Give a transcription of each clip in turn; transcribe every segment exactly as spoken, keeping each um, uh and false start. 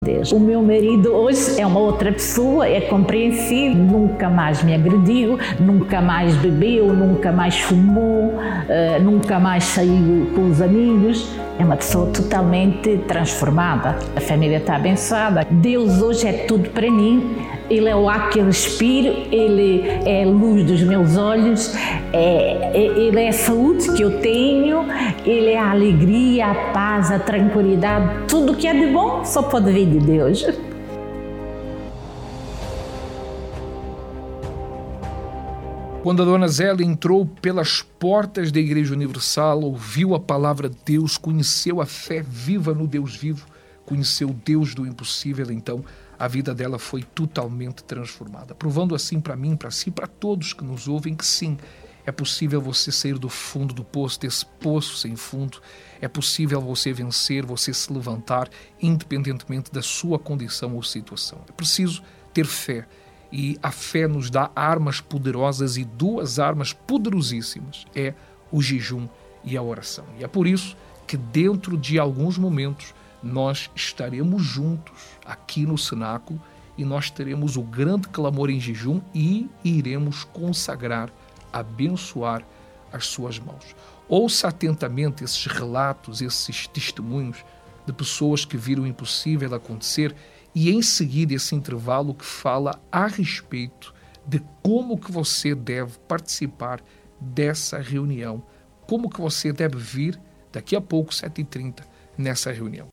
Deus. O meu marido hoje é uma outra pessoa, é compreensivo, nunca mais me agrediu, nunca mais bebeu, nunca mais fumou, uh, nunca mais saiu com os amigos. É uma pessoa totalmente transformada. A família está abençoada. Deus hoje é tudo para mim. Ele é o ar que eu respiro, Ele é a luz dos meus olhos, é, é, Ele é a saúde que eu tenho, Ele é a alegria, a paz, a tranquilidade. Tudo que é de bom só pode vir de Deus. Quando a dona Zélia entrou pelas portas da Igreja Universal, ouviu a palavra de Deus, conheceu a fé viva no Deus vivo, conheceu o Deus do impossível, então a vida dela foi totalmente transformada, provando assim para mim, para si, para todos que nos ouvem, que sim, é possível você sair do fundo do poço, desse poço sem fundo, é possível você vencer, você se levantar, independentemente da sua condição ou situação. É preciso ter fé, e a fé nos dá armas poderosas, e duas armas poderosíssimas, é o jejum e a oração. E é por isso que dentro de alguns momentos nós estaremos juntos aqui no cenáculo e nós teremos o grande clamor em jejum e iremos consagrar, abençoar as suas mãos. Ouça atentamente esses relatos, esses testemunhos de pessoas que viram o impossível acontecer e em seguida esse intervalo que fala a respeito de como que você deve participar dessa reunião, como que você deve vir daqui a pouco, sete e trinta, nessa reunião.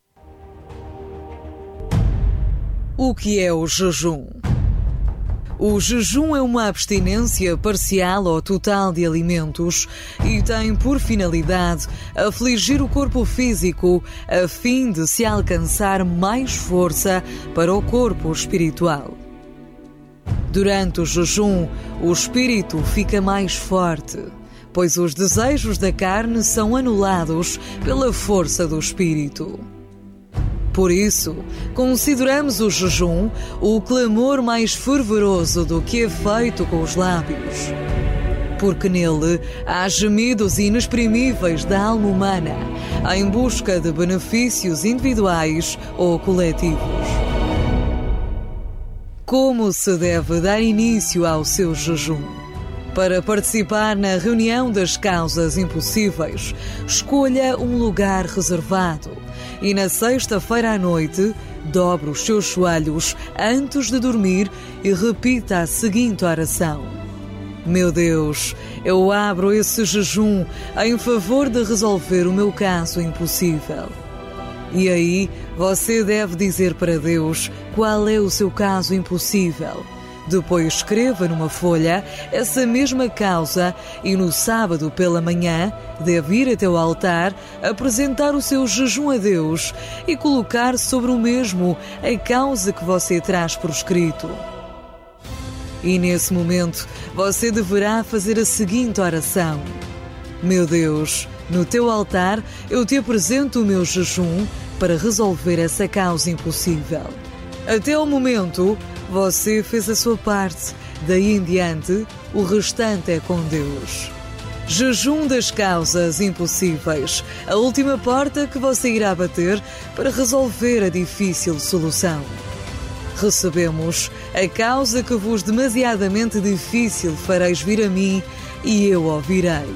O que é o jejum? O jejum é uma abstinência parcial ou total de alimentos e tem por finalidade afligir o corpo físico a fim de se alcançar mais força para o corpo espiritual. Durante o jejum, o espírito fica mais forte, pois os desejos da carne são anulados pela força do espírito. Por isso, consideramos o jejum o clamor mais fervoroso do que é feito com os lábios. Porque nele há gemidos inexprimíveis da alma humana em busca de benefícios individuais ou coletivos. Como se deve dar início ao seu jejum? Para participar na reunião das causas impossíveis, escolha um lugar reservado e na sexta-feira à noite, dobre os seus joelhos antes de dormir e repita a seguinte oração: Meu Deus, eu abro esse jejum em favor de resolver o meu caso impossível. E aí, você deve dizer para Deus qual é o seu caso impossível. Depois escreva numa folha essa mesma causa e no sábado pela manhã deve ir até o altar, apresentar o seu jejum a Deus e colocar sobre o mesmo a causa que você traz por escrito. E nesse momento você deverá fazer a seguinte oração: Meu Deus, no teu altar eu te apresento o meu jejum para resolver essa causa impossível. Até o momento, você fez a sua parte. Daí em diante, o restante é com Deus. Jejum das causas impossíveis. A última porta que você irá bater para resolver a difícil solução. Recebemos a causa que vos demasiadamente difícil fareis vir a mim e eu ouvirei.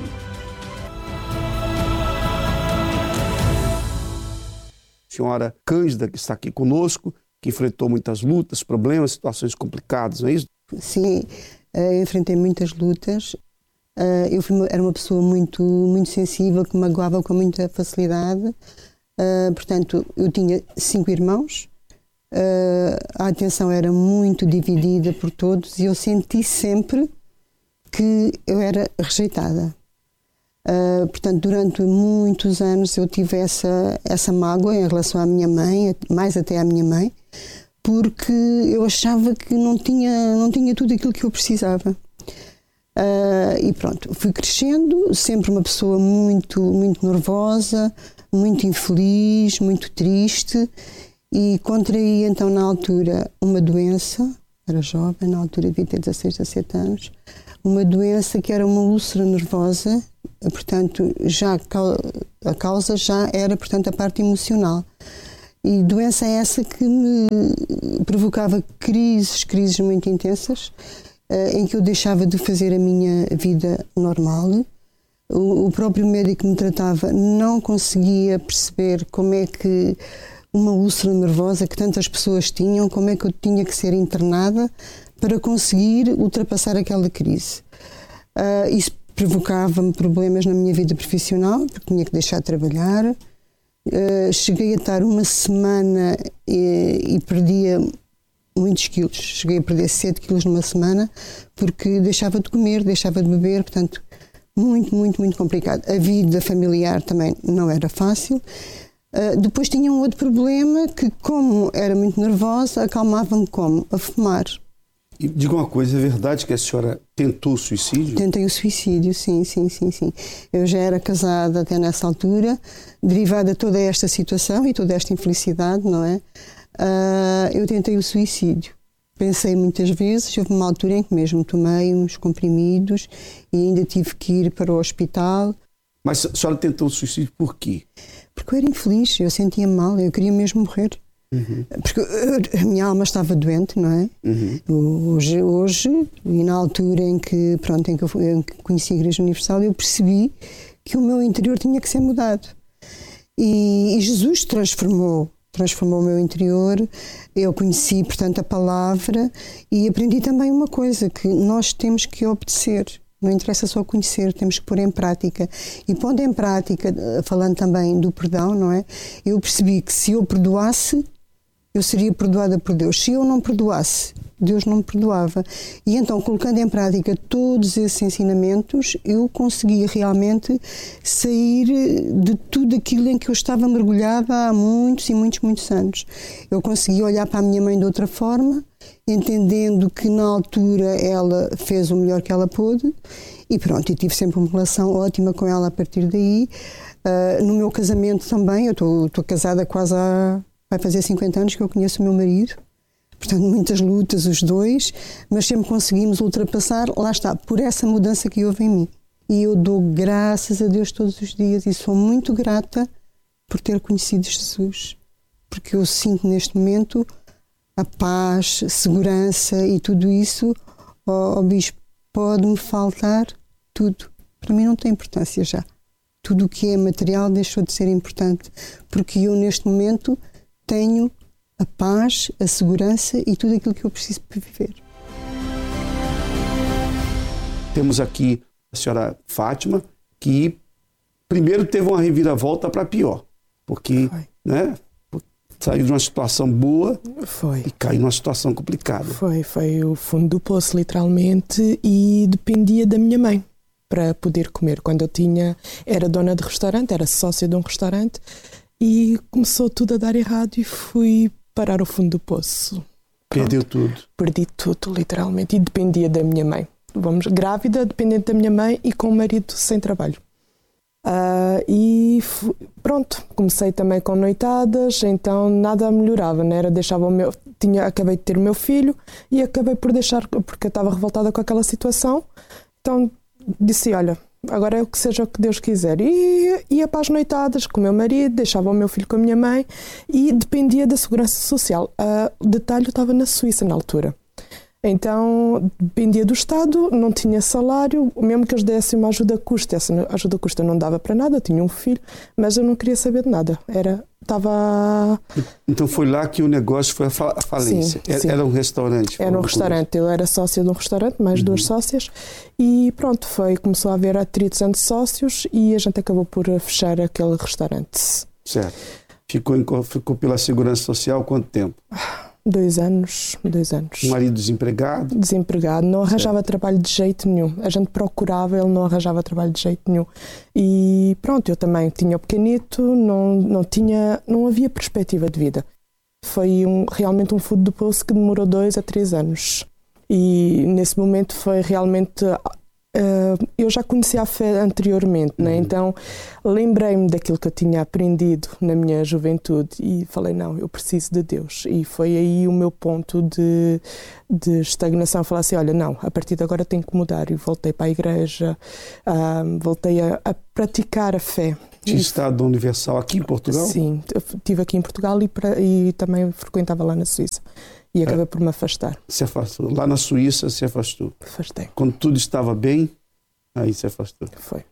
Senhora Cândida, que está aqui conosco, que enfrentou muitas lutas, problemas, situações complicadas, não é isso? Sim, eu enfrentei muitas lutas. Eu fui uma, era uma pessoa muito, muito sensível, que me magoava com muita facilidade. Portanto, eu tinha cinco irmãos. A atenção era muito dividida por todos e eu senti sempre que eu era rejeitada. Uh, portanto, durante muitos anos eu tive essa, essa mágoa em relação à minha mãe, mais até à minha mãe, porque eu achava que não tinha, não tinha tudo aquilo que eu precisava. Uh, e pronto, fui crescendo, sempre uma pessoa muito, muito nervosa, muito infeliz, muito triste, e contraí então na altura uma doença, era jovem, na altura devia ter dezasseis, dezassete anos, uma doença que era uma úlcera nervosa. Portanto, já a causa já era, portanto, a parte emocional. E doença essa que me provocava crises, crises muito intensas, em que eu deixava de fazer a minha vida normal. O próprio médico que me tratava não conseguia perceber como é que uma úlcera nervosa que tantas pessoas tinham, como é que eu tinha que ser internada para conseguir ultrapassar aquela crise. Uh, isso provocava-me problemas na minha vida profissional, porque tinha que deixar de trabalhar. Uh, cheguei a estar uma semana e, e perdia muitos quilos. Cheguei a perder sete quilos numa semana, porque deixava de comer, deixava de beber, portanto, muito, muito, muito complicado. A vida familiar também não era fácil. Uh, depois tinha um outro problema que, como era muito nervosa, acalmava-me como? A fumar. E diga uma coisa, é verdade que a senhora tentou o suicídio? Tentei o suicídio, sim, sim, sim, sim. Eu já era casada até nessa altura, derivada de toda esta situação e toda esta infelicidade, não é? Uh, eu tentei o suicídio. Pensei muitas vezes, houve uma altura em que mesmo tomei uns comprimidos e ainda tive que ir para o hospital. Mas a senhora tentou o suicídio por quê? Porque eu era infeliz, eu sentia mal, eu queria mesmo morrer. Uhum. Porque a minha alma estava doente, não é? Uhum. Hoje, hoje, e na altura em que, pronto, em que eu conheci a Igreja Universal, eu percebi que o meu interior tinha que ser mudado. E, e Jesus transformou, transformou o meu interior. Eu conheci, portanto, a palavra e aprendi também uma coisa, que nós temos que obedecer. Não interessa só conhecer, temos que pôr em prática. E pondo em prática, falando também do perdão, não é? Eu percebi que se eu perdoasse, eu seria perdoada por Deus. Se eu não perdoasse, Deus não me perdoava. E então, colocando em prática todos esses ensinamentos, eu conseguia realmente sair de tudo aquilo em que eu estava mergulhada há muitos e muitos, muitos anos. Eu conseguia olhar para a minha mãe de outra forma, entendendo que na altura ela fez o melhor que ela pôde e pronto, e tive sempre uma relação ótima com ela a partir daí. Uh, no meu casamento também, eu estou casada quase há, vai fazer cinquenta anos que eu conheço o meu marido, portanto muitas lutas os dois, mas sempre conseguimos ultrapassar, lá está, por essa mudança que houve em mim. E eu dou graças a Deus todos os dias e sou muito grata por ter conhecido Jesus, porque eu sinto neste momento a paz, segurança e tudo isso. Ó oh, Bispo, pode-me faltar tudo. Para mim não tem importância já. Tudo o que é material deixou de ser importante, porque eu neste momento tenho a paz, a segurança e tudo aquilo que eu preciso para viver. Temos aqui a senhora Fátima, que primeiro teve uma reviravolta para pior, porque, Foi. né? Saiu de uma situação boa foi. E caiu numa situação complicada. Foi, foi o fundo do poço, literalmente, e dependia da minha mãe para poder comer. Quando eu tinha, era dona de restaurante, era sócia de um restaurante, e começou tudo a dar errado e fui parar ao fundo do poço. Perdeu tudo? Perdi tudo, literalmente, e dependia da minha mãe. Vamos, grávida, dependente da minha mãe e com o marido sem trabalho. Uh, e f- pronto, comecei também com noitadas, então nada melhorava, né? Era, deixava o meu, tinha, acabei de ter o meu filho e acabei por deixar, porque eu estava revoltada com aquela situação, então disse, olha, agora é o que seja o que Deus quiser, e ia para as noitadas com o meu marido, deixava o meu filho com a minha mãe e dependia da segurança social. Uh, o detalhe, eu estava na Suíça na altura. Então, dependia do Estado, não tinha salário, mesmo que eles dessem uma ajuda custa, essa ajuda custa não dava para nada, eu tinha um filho, mas eu não queria saber de nada, era, estava... Então foi lá que o negócio foi a falência, sim, era, sim. era um restaurante? Era um restaurante, eu era sócia de um restaurante, mais uhum. duas sócias, e pronto, foi, começou a haver atritos entre sócios e a gente acabou por fechar aquele restaurante. Certo. Ficou, em, ficou pela Segurança Social quanto tempo? Dois anos, dois anos. O marido desempregado? Desempregado, não arranjava certo. trabalho de jeito nenhum. A gente procurava, ele não arranjava trabalho de jeito nenhum. E pronto, eu também tinha o pequenito, não, não, tinha, não havia perspectiva de vida. Foi um, realmente um fundo do poço que demorou dois a três anos. E nesse momento foi realmente... Uh, eu já conhecia a fé anteriormente, uhum. né? Então lembrei-me daquilo que eu tinha aprendido na minha juventude e falei, não, eu preciso de Deus. E foi aí o meu ponto de, de estagnação. Falei assim, olha, não, a partir de agora tenho que mudar. E voltei para a igreja, uh, voltei a, a praticar a fé. Tinha estado no Universal aqui em Portugal? Sim, eu estive aqui em Portugal e, pra, e também frequentava lá na Suíça. E acabei é. por me afastar. Se afastou. Lá na Suíça se afastou? Afastei. Quando tudo estava bem, aí se afastou? Foi.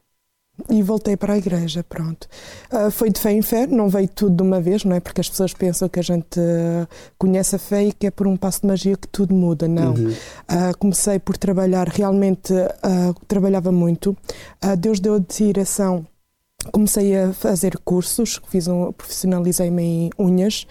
E voltei para a igreja, pronto. Uh, foi de fé em fé, não veio tudo de uma vez, não é? Porque as pessoas pensam que a gente uh, conhece a fé e que é por um passo de magia que tudo muda, não. Uhum. Uh, comecei por trabalhar, realmente uh, trabalhava muito. Uh, Deus deu a direção. Comecei a fazer cursos, fiz um, profissionalizei-me em unhas,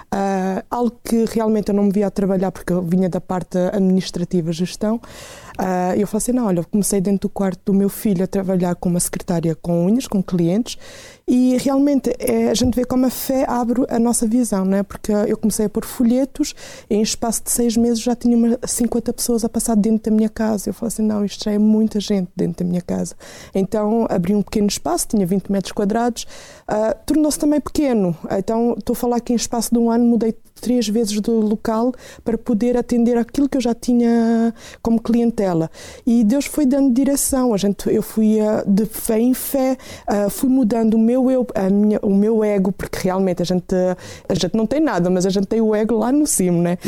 uh, algo que realmente eu não me via a trabalhar porque eu vinha da parte administrativa, gestão. Uh, eu falei assim, não, olha, eu comecei dentro do quarto do meu filho a trabalhar com uma secretária com unhas, com clientes, e realmente é, a gente vê como a fé abre a nossa visão, não é? Porque eu comecei a pôr folhetos, e em espaço de seis meses já tinha uma, cinquenta pessoas a passar dentro da minha casa. Eu falei assim, não, isto já é muita gente dentro da minha casa. Então abri um pequeno espaço, tinha vinte metros quadrados, uh, tornou-se também pequeno. Então estou a falar que em espaço de um ano mudei três vezes do local para poder atender aquilo que eu já tinha como clientela. E Deus foi dando direção. A gente, eu fui uh, de fé em fé, uh, fui mudando o meu eu, a minha, o meu ego, porque realmente a gente, a gente não tem nada, mas a gente tem o ego lá no cimo, né?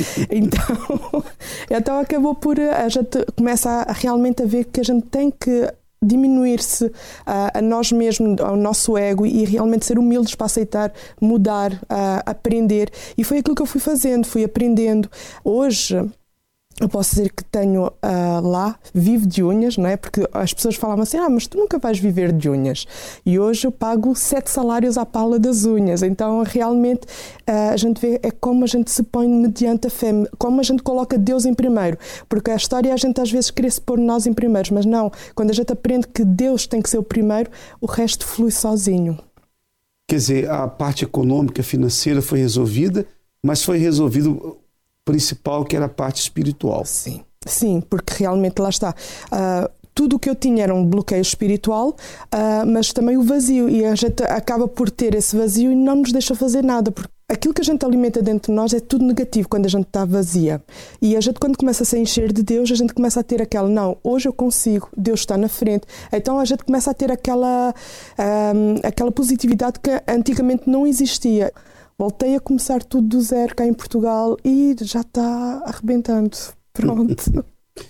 Então, então acabou por, a gente começa a, realmente a ver que a gente tem que diminuir-se uh, a nós mesmos, ao nosso ego, e realmente ser humildes para aceitar, mudar, uh, aprender. E foi aquilo que eu fui fazendo, fui aprendendo. Hoje eu posso dizer que tenho uh, lá, vivo de unhas, não é? Porque as pessoas falavam assim, ah, mas tu nunca vais viver de unhas. E hoje eu pago sete salários à pala das unhas. Então, realmente, uh, a gente vê é como a gente se põe mediante a fé, como a gente coloca Deus em primeiro. Porque a história, a gente às vezes quer se pôr nós em primeiros, mas não. Quando a gente aprende que Deus tem que ser o primeiro, o resto flui sozinho. Quer dizer, a parte econômica, financeira foi resolvida, mas foi resolvido principal, que era a parte espiritual. Sim, sim, porque realmente lá está. Uh, tudo o que eu tinha era um bloqueio espiritual, uh, mas também o vazio. E a gente acaba por ter esse vazio e não nos deixa fazer nada, porque aquilo que a gente alimenta dentro de nós é tudo negativo quando a gente está vazia. E a gente, quando começa a se encher de Deus, a gente começa a ter aquela, não, hoje eu consigo, Deus está na frente. Então a gente começa a ter aquela, um, aquela positividade que antigamente não existia. Voltei a começar tudo do zero cá em Portugal e já está arrebentando. Pronto.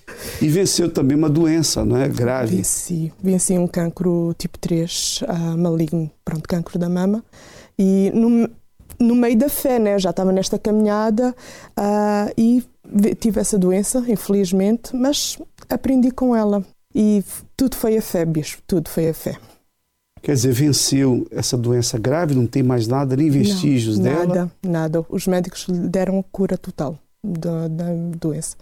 E venceu também uma doença, não é? Grave. Venci. Venci um cancro tipo três, uh, maligno, pronto, cancro da mama. E no, no meio da fé, né? Eu já estava nesta caminhada uh, e tive essa doença, infelizmente, mas aprendi com ela. E tudo foi a fé, bispo, tudo foi a fé. Quer dizer, venceu essa doença grave, não tem mais nada, nem vestígios não, dela? Nada, nada. Os médicos lhe deram a cura total da, da doença.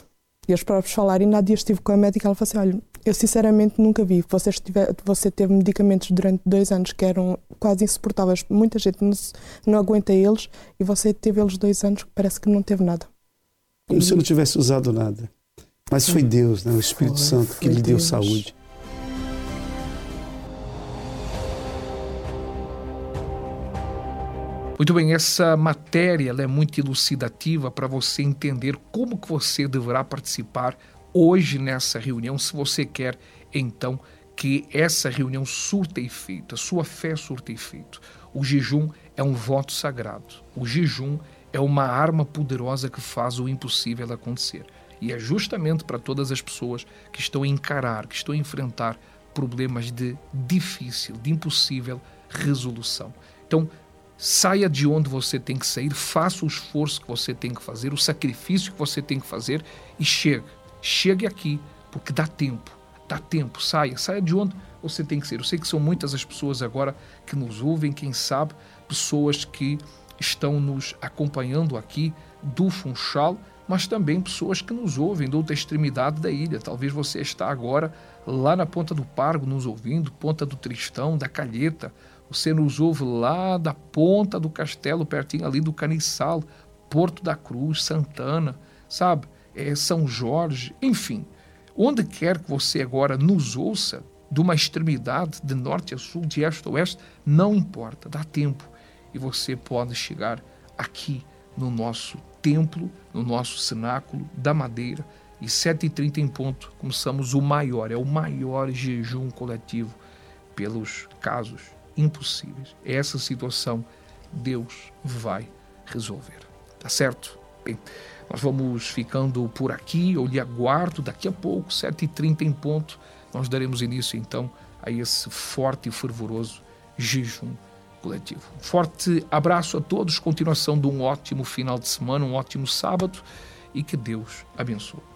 E eles próprios falaram, e na dia estive com a médica, ela falou assim, olha, eu sinceramente nunca vi. Você, estiver, você teve medicamentos durante dois anos que eram quase insuportáveis. Muita gente não, não aguenta eles, e você teve eles dois anos que parece que não teve nada. Como e... se não tivesse usado nada. Mas foi Deus, né? O Espírito foi, Santo, que lhe Deus. deu saúde. Muito bem, essa matéria ela é muito elucidativa para você entender como que você deverá participar hoje nessa reunião, se você quer, então, que essa reunião surta efeito, a sua fé surta efeito. O jejum é um voto sagrado. O jejum é uma arma poderosa que faz o impossível acontecer. E é justamente para todas as pessoas que estão a encarar, que estão a enfrentar problemas de difícil, de impossível resolução. Então, saia de onde você tem que sair, faça o esforço que você tem que fazer, o sacrifício que você tem que fazer e chegue. Chegue aqui, porque dá tempo, dá tempo, saia, saia de onde você tem que sair. Eu sei que são muitas as pessoas agora que nos ouvem, quem sabe, pessoas que estão nos acompanhando aqui do Funchal, mas também pessoas que nos ouvem da outra extremidade da ilha. Talvez você está agora lá na Ponta do Pargo nos ouvindo, Ponta do Tristão, da Calheta. Você nos ouve lá da Ponta do Castelo, pertinho ali do Caniçal, Porto da Cruz, Santana, sabe? É, São Jorge, enfim. Onde quer que você agora nos ouça, de uma extremidade, de norte a sul, de este a oeste, não importa, dá tempo. E você pode chegar aqui no nosso templo, no nosso cenáculo da Madeira, e sete e trinta em ponto, começamos o maior, é o maior jejum coletivo pelos casos impossíveis. Essa situação Deus vai resolver. Tá certo? Bem, nós vamos ficando por aqui. Eu lhe aguardo daqui a pouco, sete e trinta em ponto. Nós daremos início então a esse forte e fervoroso jejum coletivo. Um forte abraço a todos. Continuação de um ótimo final de semana, um ótimo sábado e que Deus abençoe.